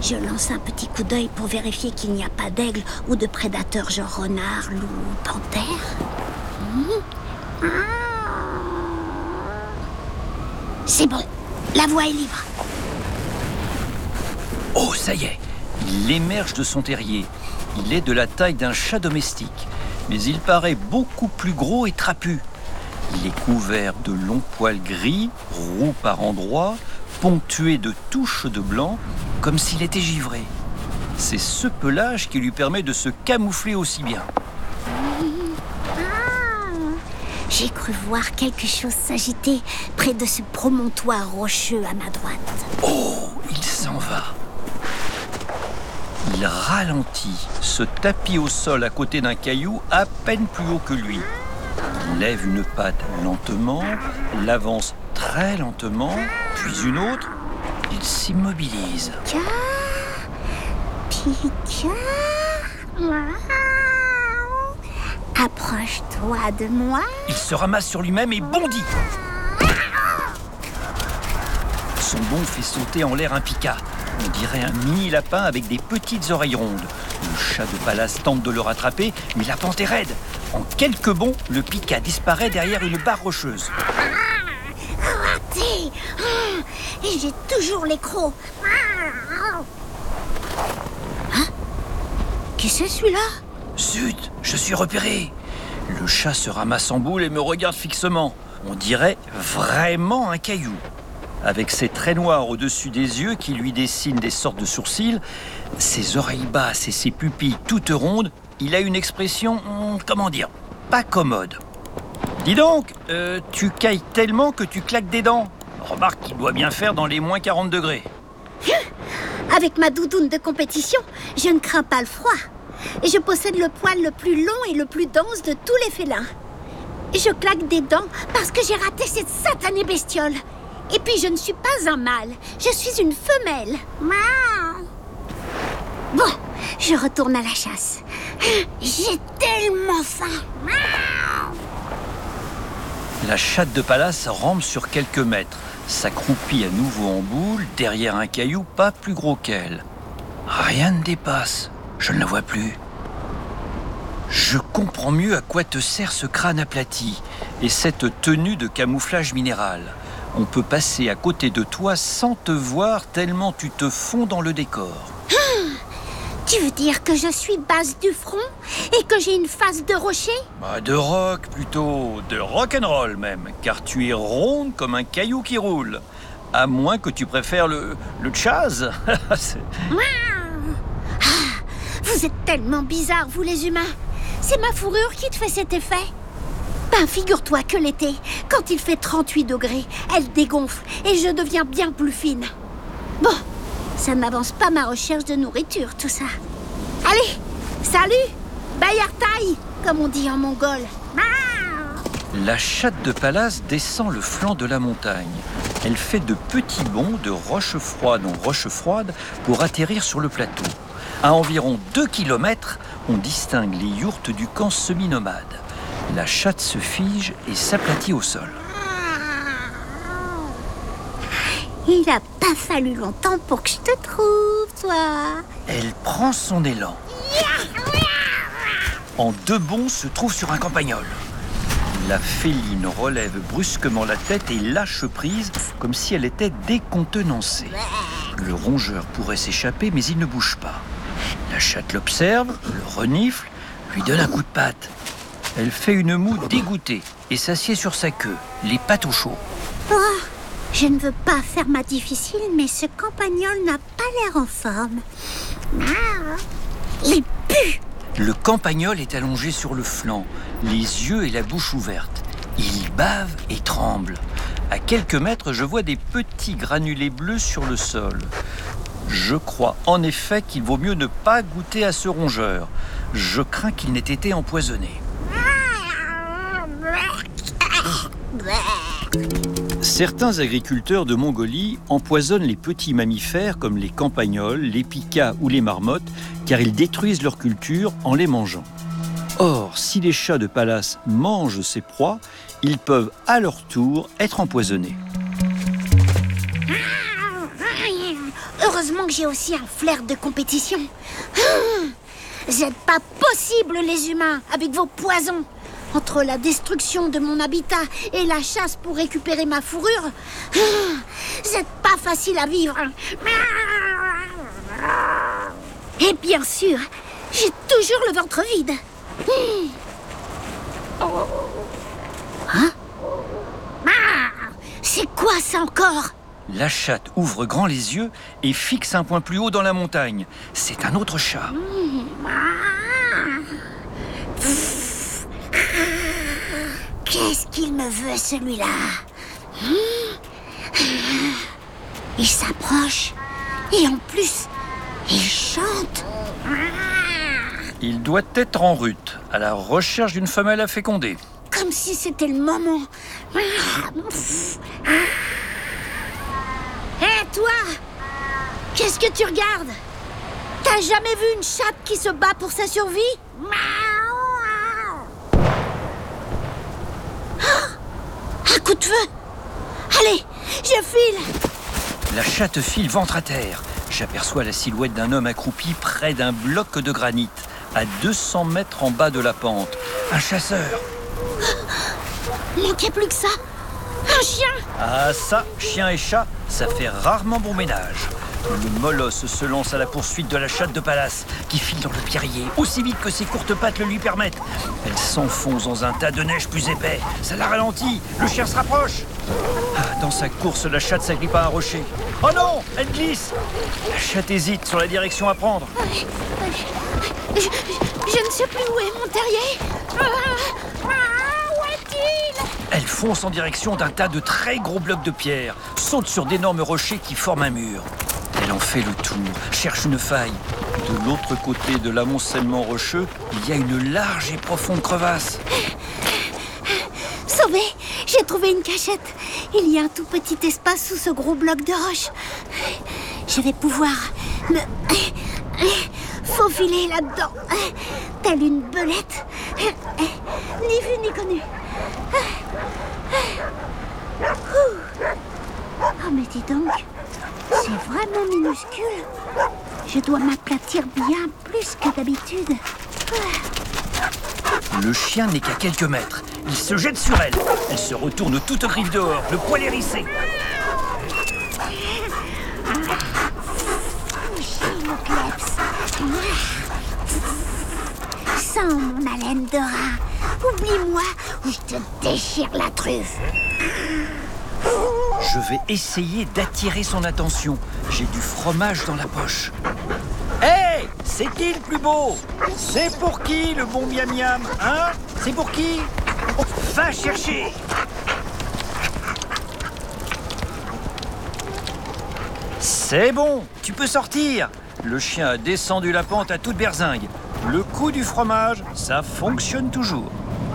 Je lance un petit coup d'œil pour vérifier qu'il n'y a pas d'aigle ou de prédateurs genre renard, loup, panthère. C'est bon, la voie est libre. Oh, ça y est, il émerge de son terrier. Il est de la taille d'un chat domestique, mais il paraît beaucoup plus gros et trapu. Il est couvert de longs poils gris, roux par endroits, ponctués de touches de blanc, comme s'il était givré. C'est ce pelage qui lui permet de se camoufler aussi bien. J'ai cru voir quelque chose s'agiter près de ce promontoire rocheux à ma droite. Oh, il s'en va. Il ralentit, se tapit au sol à côté d'un caillou à peine plus haut que lui. Il lève une patte lentement, l'avance très lentement, puis une autre. Il s'immobilise. Pika. Approche-toi de moi. Il se ramasse sur lui-même et bondit. Son bond fait sauter en l'air un pika. On dirait un mini lapin avec des petites oreilles rondes. Le chat de palace tente de le rattraper, mais la pente est raide. En quelques bonds, le pika disparaît derrière une barre rocheuse. Raté. Et j'ai toujours les crocs. Hein? Qui c'est celui-là? Zut, je suis repéré. Le chat se ramasse en boule et me regarde fixement. On dirait vraiment un caillou. Avec ses traits noirs au-dessus des yeux qui lui dessinent des sortes de sourcils, ses oreilles basses et ses pupilles toutes rondes, il a une expression, pas commode. Dis donc, tu cailles tellement que tu claques des dents. Remarque qu'il doit bien faire dans les moins 40 degrés. Avec ma doudoune de compétition, je ne crains pas le froid. Et je possède le poil le plus long et le plus dense de tous les félins. Je claque des dents parce que j'ai raté cette satanée bestiole. Et puis je ne suis pas un mâle, je suis une femelle. Bon, je retourne à la chasse. J'ai tellement faim. La chatte de palace rampe sur quelques mètres, s'accroupit à nouveau en boule derrière un caillou pas plus gros qu'elle. Rien ne dépasse, je ne la vois plus. Je comprends mieux à quoi te sert ce crâne aplati et cette tenue de camouflage minéral. On peut passer à côté de toi sans te voir tellement tu te fonds dans le décor. Tu veux dire que je suis basse du front et que j'ai une face de rocher? De rock plutôt, de rock'n'roll même, car tu es ronde comme un caillou qui roule. À moins que tu préfères le jazz. Vous êtes tellement bizarres, vous les humains. C'est ma fourrure qui te fait cet effet? Ben, figure-toi que l'été, quand il fait 38 degrés, elle dégonfle et je deviens bien plus fine. Bon, ça n'avance pas ma recherche de nourriture, tout ça. Allez, salut, Bayartaï, comme on dit en mongol. La chatte de palace descend le flanc de la montagne. Elle fait de petits bonds de roche froide en roche froide pour atterrir sur le plateau. À environ 2 kilomètres, on distingue les yourtes du camp semi-nomade. La chatte se fige et s'aplatit au sol. Il n'a pas fallu longtemps pour que je te trouve, toi. Elle prend son élan. En 2 bonds, se trouve sur un campagnol. La féline relève brusquement la tête et lâche prise comme si elle était décontenancée. Le rongeur pourrait s'échapper, mais il ne bouge pas. La chatte l'observe, le renifle, lui donne un coup de patte. Elle fait une moue dégoûtée et s'assied sur sa queue, les pattes au chaud. Oh, je ne veux pas faire ma difficile, mais ce campagnol n'a pas l'air en forme. Il pue! Le campagnol est allongé sur le flanc, les yeux et la bouche ouvertes. Il bave et tremble. À quelques mètres, je vois des petits granulés bleus sur le sol. Je crois en effet qu'il vaut mieux ne pas goûter à ce rongeur. Je crains qu'il n'ait été empoisonné. Certains agriculteurs de Mongolie empoisonnent les petits mammifères comme les campagnols, les pikas ou les marmottes, car ils détruisent leur culture en les mangeant. Or, si les chats de palace mangent ces proies, ils peuvent à leur tour être empoisonnés. Heureusement que j'ai aussi un flair de compétition. Vous n'êtes pas possibles, les humains, avec vos poisons. Entre la destruction de mon habitat et la chasse pour récupérer ma fourrure, vous n'êtes pas facile à vivre. Et bien sûr, j'ai toujours le ventre vide. Hein? C'est quoi ça encore? La chatte ouvre grand les yeux et fixe un point plus haut dans la montagne. C'est un autre chat. Qu'est-ce qu'il me veut, celui-là? Il s'approche et en plus, il chante. Il doit être en route, à la recherche d'une femelle à féconder. Comme si c'était le moment. Hé, toi! Qu'est-ce que tu regardes? T'as jamais vu une chatte qui se bat pour sa survie? Un coup de feu! Allez, je file! La chatte file ventre à terre. J'aperçois la silhouette d'un homme accroupi près d'un bloc de granit, à 200 mètres en bas de la pente. Un chasseur. Manquait plus que ça! Un chien! Ah ça, chien et chat, ça fait rarement bon ménage. Le molosse se lance à la poursuite de la chatte de Pallas, qui file dans le pierrier, aussi vite que ses courtes pattes le lui permettent. Elle s'enfonce dans un tas de neige plus épais. Ça la ralentit, le chien se rapproche. Dans sa course, la chatte s'agrippe à un rocher. Oh non, elle glisse. La chatte hésite sur la direction à prendre. Je ne sais plus où est mon terrier. Où est-il? Elle fonce en direction d'un tas de très gros blocs de pierre, saute sur d'énormes rochers qui forment un mur. Elle en fait le tour, cherche une faille. De l'autre côté de l'amoncellement rocheux, il y a une large et profonde crevasse. Sauvé, j'ai trouvé une cachette. Il y a un tout petit espace sous ce gros bloc de roche. Je vais pouvoir me faufiler là-dedans, telle une belette. Ni vu ni connu. Oh, mais dis donc, c'est vraiment minuscule. Je dois m'aplatir bien plus que d'habitude. Le chien n'est qu'à quelques mètres. Il se jette sur elle. Elle se retourne toute griffe dehors, le poil hérissé. Sens mon haleine de rat. Oublie-moi ou je te déchire la truffe. Je vais essayer d'attirer son attention. J'ai du fromage dans la poche. Hé, c'est qui le plus beau? C'est pour qui le bon miam miam? Hein? C'est pour qui? Oh, va chercher! C'est bon, tu peux sortir. Le chien a descendu la pente à toute berzingue. Le coup du fromage, ça fonctionne toujours.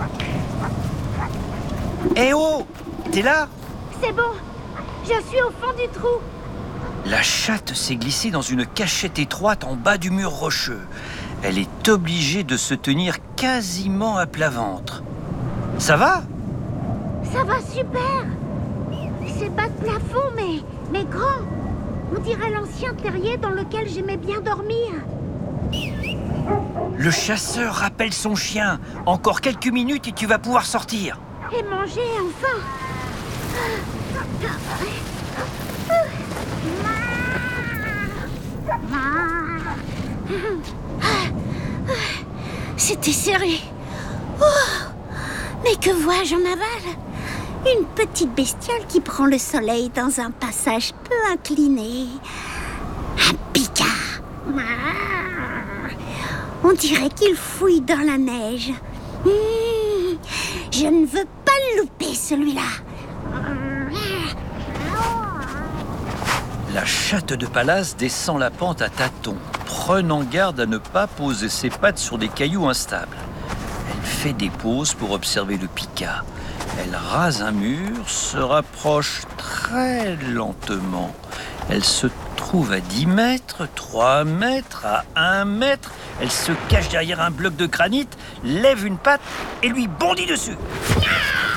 Eh oh, t'es là? C'est bon, je suis au fond du trou. La chatte s'est glissée dans une cachette étroite en bas du mur rocheux. Elle est obligée de se tenir quasiment à plat ventre. Ça va? Ça va super. C'est bas de plafond, mais grand. On dirait l'ancien terrier dans lequel j'aimais bien dormir. Le chasseur rappelle son chien. Encore quelques minutes et tu vas pouvoir sortir. Et manger, enfin. C'était serré. Oh, mais que vois-je en aval? Une petite bestiole qui prend le soleil dans un passage peu incliné. Un pika. On dirait qu'il fouille dans la neige. Je ne veux pas le louper, celui-là. La chatte de Pallas descend la pente à tâtons, prenant garde à ne pas poser ses pattes sur des cailloux instables. Elle fait des pauses pour observer le pika. Elle rase un mur, se rapproche très lentement. Elle se trouve à 10 mètres, 3 mètres, à 1 mètre. Elle se cache derrière un bloc de granit, lève une patte et lui bondit dessus.